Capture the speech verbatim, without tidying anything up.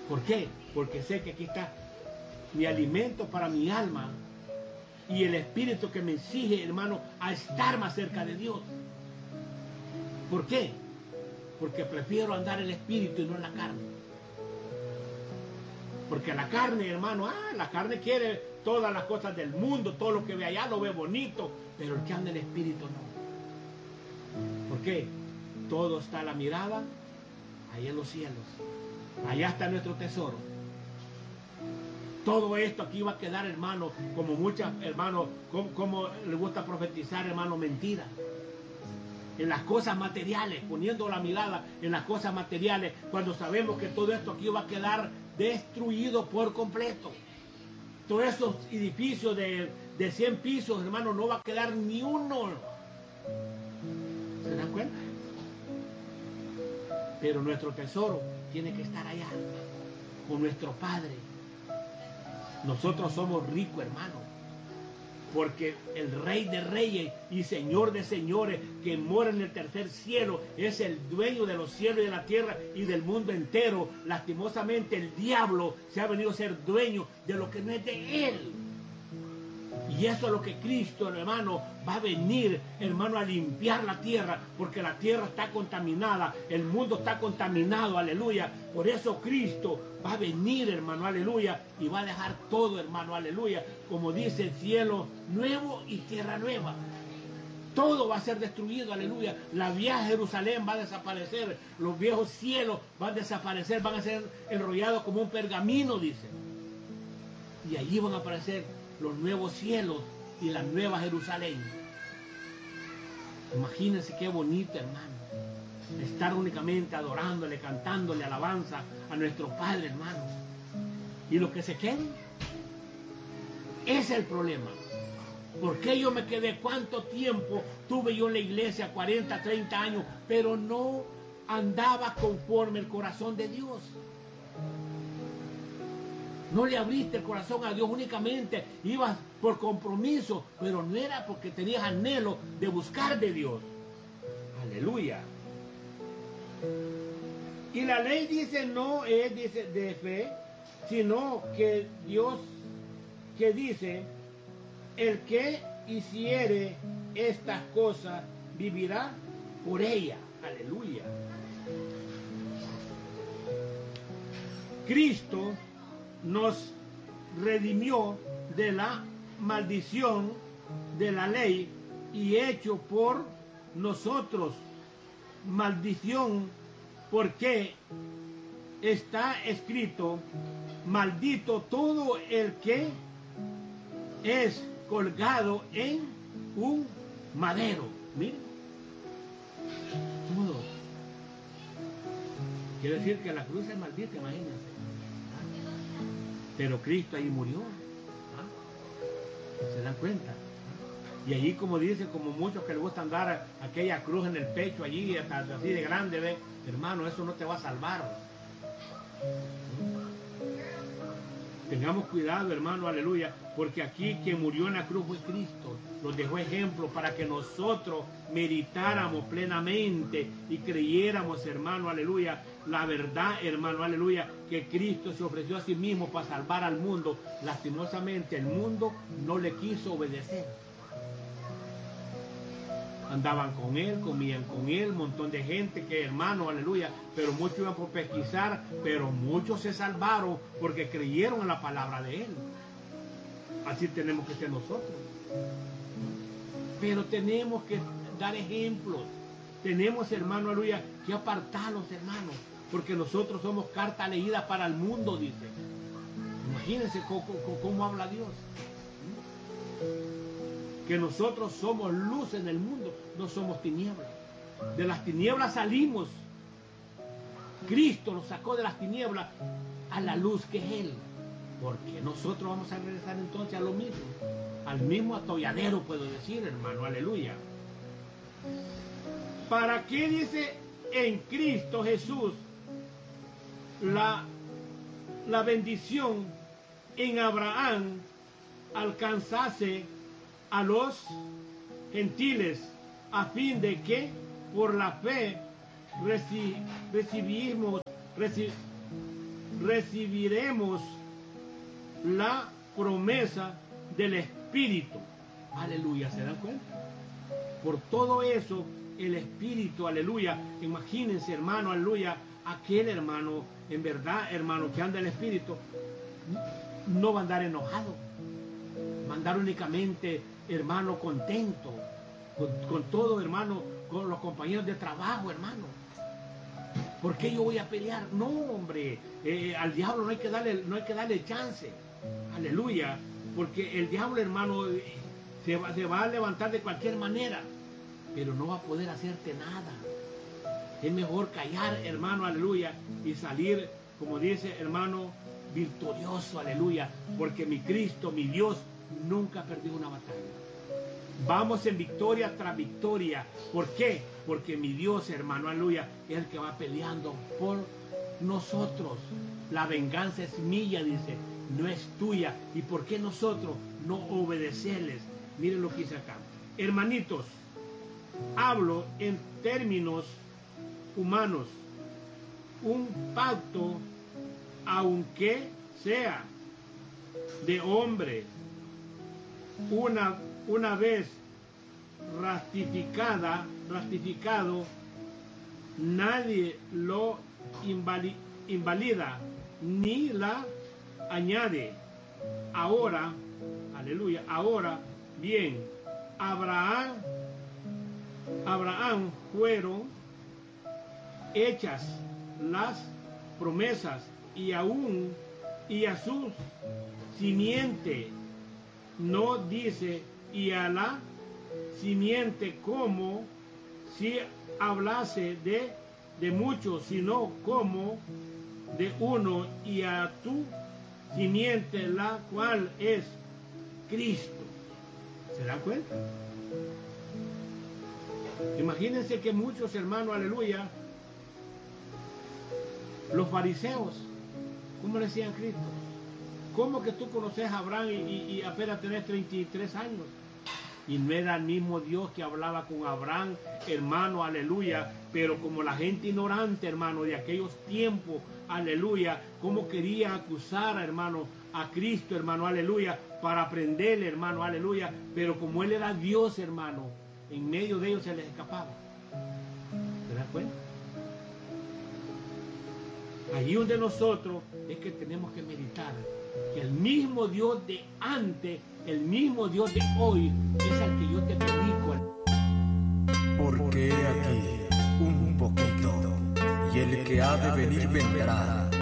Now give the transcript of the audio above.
¿Por qué? Porque sé que aquí está mi alimento para mi alma y el espíritu que me exige, hermano, a estar más cerca de Dios. ¿Por qué? Porque prefiero andar en el espíritu y no en la carne. Porque la carne, hermano, ah, la carne quiere todas las cosas del mundo, todo lo que ve allá lo ve bonito, pero el que anda en el espíritu no. ¿Por qué? Todo está a la mirada, ahí en los cielos. Allá está nuestro tesoro. Todo esto aquí va a quedar, hermano, como muchas, hermanos, como, como le gusta profetizar, hermano, mentira. En las cosas materiales, poniendo la mirada en las cosas materiales, cuando sabemos que todo esto aquí va a quedar destruido por completo. Todos esos edificios de, de cien pisos, hermano, no va a quedar ni uno. ¿Se dan cuenta? Pero nuestro tesoro tiene que estar allá, con nuestro Padre. Nosotros somos ricos, hermano, porque el Rey de Reyes y Señor de Señores, que mora en el tercer cielo, es el dueño de los cielos y de la tierra y del mundo entero. Lastimosamente el diablo se ha venido a ser dueño de lo que no es de él. Y eso es lo que Cristo, hermano, va a venir, hermano, a limpiar la tierra, porque la tierra está contaminada, el mundo está contaminado, aleluya. Por eso Cristo va a venir, hermano, aleluya, y va a dejar todo, hermano, aleluya, como dice, el cielo nuevo y tierra nueva. Todo va a ser destruido, aleluya. La vieja Jerusalén va a desaparecer, los viejos cielos van a desaparecer, van a ser enrollados como un pergamino, dice. Y allí van a aparecer los nuevos cielos y la nueva Jerusalén. Imagínense qué bonito, hermano, estar únicamente adorándole, cantándole alabanza a nuestro Padre, hermano. Y lo que se quede, ese es el problema. ¿Por qué yo me quedé? ¿Cuánto tiempo tuve yo en la iglesia? cuarenta, treinta años, pero no andaba conforme el corazón de Dios. No le abriste el corazón a Dios, únicamente ibas por compromiso, pero no era porque tenías anhelo de buscar de Dios. Aleluya. Y la ley dice, no es dice, de fe, sino que Dios, que dice, el que hiciere estas cosas vivirá por ella. Aleluya. Cristo nos redimió de la maldición de la ley y hecho por nosotros maldición, porque está escrito, maldito todo el que es colgado en un madero. Miren, todo. Quiere decir que la cruz es maldita, imagínense. Pero Cristo ahí murió. ¿Ah? ¿Se dan cuenta? Y allí, como dice, como muchos que les gusta andar aquella cruz en el pecho allí, hasta así de grande, ¿ve? Hermano, eso no te va a salvar. ¿Mm? Tengamos cuidado, hermano, aleluya, porque aquí quien murió en la cruz fue Cristo. Nos dejó ejemplo para que nosotros meditáramos plenamente y creyéramos, hermano, aleluya, la verdad, hermano, aleluya, que Cristo se ofreció a sí mismo para salvar al mundo. Lastimosamente el mundo no le quiso obedecer. Andaban con él, comían con él, un montón de gente que, hermano, aleluya, pero muchos iban por pesquisar, pero muchos se salvaron porque creyeron en la palabra de él. Así tenemos que ser nosotros. Pero tenemos que dar ejemplos. Tenemos, hermano, aleluya, que apartarlos, hermanos, porque nosotros somos carta leída para el mundo, dice. Imagínense cómo, cómo, cómo habla Dios. Que nosotros somos luz en el mundo, no somos tinieblas. De las tinieblas salimos. Cristo nos sacó de las tinieblas a la luz que es Él. Porque nosotros vamos a regresar entonces a lo mismo, al mismo atolladero, puedo decir, hermano, aleluya. ¿Para qué dice en Cristo Jesús la, la bendición en Abraham alcanzase a los gentiles, a fin de que por la fe reci, recibimos, reci, recibiremos la promesa del Espíritu. Aleluya, ¿se dan cuenta? Por todo eso, el Espíritu, aleluya, imagínense, hermano, aleluya, aquel hermano, en verdad, hermano, que anda el Espíritu, no va a andar enojado, va a andar únicamente, hermano, contento, con, con todo, hermano, con los compañeros de trabajo, hermano. ¿Por qué yo voy a pelear? No, hombre, eh, al diablo no hay que darle, no hay que darle chance, aleluya, porque el diablo, hermano, se va, se va a levantar de cualquier manera, pero no va a poder hacerte nada. Es mejor callar, hermano, aleluya, y salir, como dice, hermano, victorioso, aleluya, porque mi Cristo, mi Dios, nunca perdió una batalla. Vamos en victoria tras victoria. ¿Por qué? Porque mi Dios, hermano, aleluya, es el que va peleando por nosotros. La venganza es mía, dice, no es tuya. ¿Y por qué nosotros no obedecerles? Miren lo que dice acá. Hermanitos, hablo en términos humanos. Un pacto, aunque sea de hombre, una, una vez ratificada, ratificado, nadie lo invali, invalida ni la añade. Ahora, aleluya, ahora bien, Abraham, Abraham fueron hechas las promesas y aún y a su simiente, no dice y a la simiente como si hablase de, de muchos, sino como de uno, y a tu simiente, la cual es Cristo. ¿Se dan cuenta? Imagínense que muchos hermanos, aleluya, los fariseos, ¿cómo le decían a Cristo? ¿Cómo que tú conoces a Abraham y, y, y apenas tenés treinta y tres años? Y no era el mismo Dios que hablaba con Abraham, hermano, aleluya. Pero como la gente ignorante, hermano, de aquellos tiempos, aleluya, cómo quería acusar, hermano, a Cristo, hermano, aleluya, para aprenderle, hermano, aleluya. Pero como Él era Dios, hermano, en medio de ellos se les escapaba. ¿Se dan cuenta? Allí donde nosotros es que tenemos que meditar que el mismo Dios de antes, el mismo Dios de hoy, es el que yo te predico. Porque aquí un poquito, y el que ha de venir vendrá.